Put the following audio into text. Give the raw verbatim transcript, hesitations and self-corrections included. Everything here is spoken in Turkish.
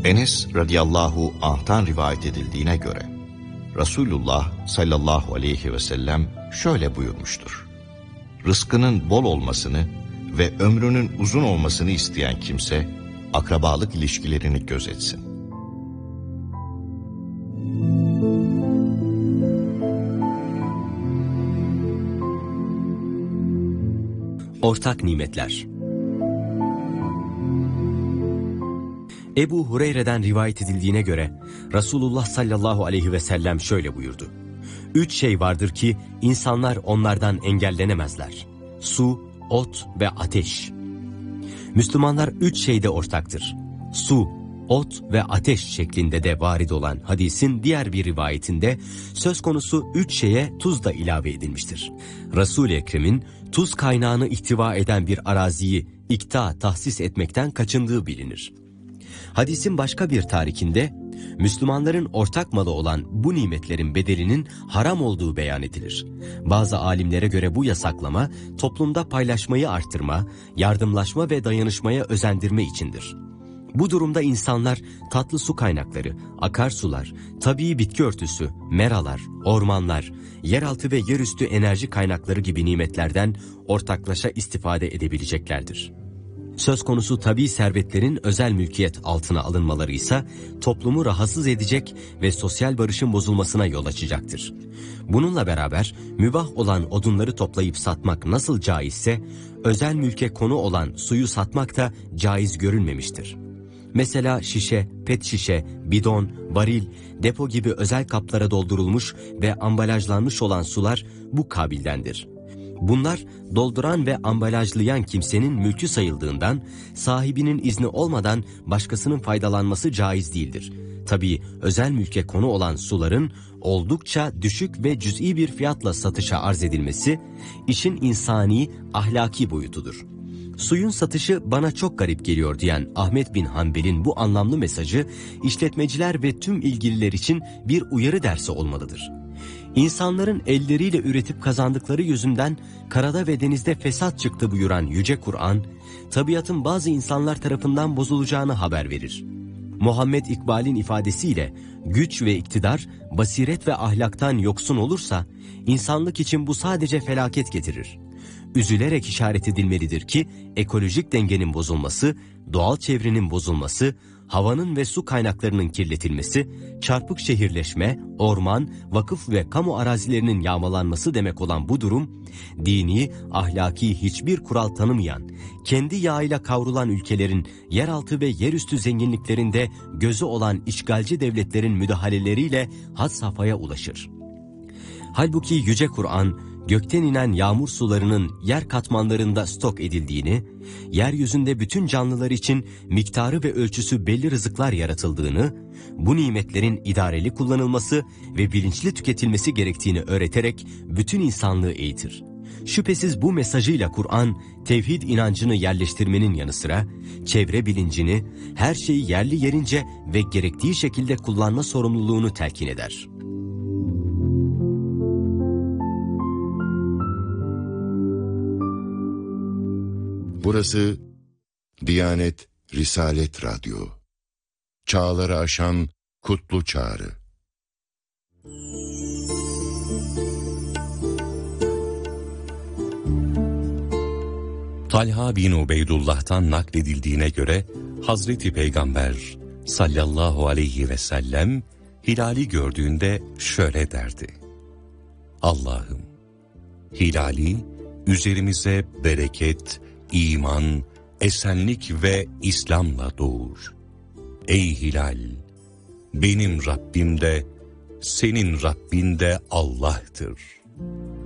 Enes radıyallahu anh'tan rivayet edildiğine göre Resulullah sallallahu aleyhi ve sellem şöyle buyurmuştur: Rızkının bol olmasını ve ömrünün uzun olmasını isteyen kimse akrabalık ilişkilerini gözetsin. Ortak nimetler. Ebu Hureyre'den rivayet edildiğine göre Resulullah sallallahu aleyhi ve sellem şöyle buyurdu: Üç şey vardır ki insanlar onlardan engellenemezler: su, ot ve ateş. Müslümanlar üç şeyde ortaktır: su, ot ve ateş şeklinde de varid olan hadisin diğer bir rivayetinde söz konusu üç şeye tuz da ilave edilmiştir. Resul-i Ekrem'in tuz kaynağını ihtiva eden bir araziyi ikta tahsis etmekten kaçındığı bilinir. Hadisin başka bir tarikinde Müslümanların ortak malı olan bu nimetlerin bedelinin haram olduğu beyan edilir. Bazı alimlere göre bu yasaklama toplumda paylaşmayı artırma, yardımlaşma ve dayanışmaya özendirme içindir. Bu durumda insanlar tatlı su kaynakları, akarsular, tabii bitki örtüsü, meralar, ormanlar, yeraltı ve yerüstü enerji kaynakları gibi nimetlerden ortaklaşa istifade edebileceklerdir. Söz konusu tabii servetlerin özel mülkiyet altına alınmaları ise toplumu rahatsız edecek ve sosyal barışın bozulmasına yol açacaktır. Bununla beraber mübah olan odunları toplayıp satmak nasıl caizse, özel mülke konu olan suyu satmak da caiz görülmemiştir. Mesela şişe, pet şişe, bidon, varil, depo gibi özel kaplara doldurulmuş ve ambalajlanmış olan sular bu kabildendir. Bunlar dolduran ve ambalajlayan kimsenin mülkü sayıldığından sahibinin izni olmadan başkasının faydalanması caiz değildir. Tabii özel mülke konu olan suların oldukça düşük ve cüz'i bir fiyatla satışa arz edilmesi işin insani, ahlaki boyutudur. Suyun satışı bana çok garip geliyor diyen Ahmet bin Hanbel'in bu anlamlı mesajı işletmeciler ve tüm ilgililer için bir uyarı dersi olmalıdır. İnsanların elleriyle üretip kazandıkları yüzünden karada ve denizde fesat çıktı buyuran Yüce Kur'an, tabiatın bazı insanlar tarafından bozulacağını haber verir. Muhammed İkbal'in ifadesiyle güç ve iktidar, basiret ve ahlaktan yoksun olursa insanlık için bu sadece felaket getirir. Üzülerek işaret edilmelidir ki ekolojik dengenin bozulması, doğal çevrenin bozulması, havanın ve su kaynaklarının kirletilmesi, çarpık şehirleşme, orman, vakıf ve kamu arazilerinin yağmalanması demek olan bu durum, dini, ahlaki hiçbir kural tanımayan, kendi yağıyla kavrulan ülkelerin yeraltı ve yerüstü zenginliklerinde gözü olan işgalci devletlerin müdahaleleriyle had safhaya ulaşır. Halbuki Yüce Kur'an, gökten inen yağmur sularının yer katmanlarında stok edildiğini, yeryüzünde bütün canlılar için miktarı ve ölçüsü belli rızıklar yaratıldığını, bu nimetlerin idareli kullanılması ve bilinçli tüketilmesi gerektiğini öğreterek bütün insanlığı eğitir. Şüphesiz bu mesajıyla Kur'an, tevhid inancını yerleştirmenin yanı sıra, çevre bilincini, her şeyi yerli yerince ve gerektiği şekilde kullanma sorumluluğunu telkin eder. Burası Diyanet Risalet Radyo. Çağları aşan kutlu çağrı. Talha bin Ubeydullah'tan nakledildiğine göre Hazreti Peygamber sallallahu aleyhi ve sellem hilali gördüğünde şöyle derdi: Allah'ım, hilali üzerimize bereket, İman, esenlik ve İslam'la doğur. Ey hilal! Benim Rabbim de, senin Rabbin de Allah'tır.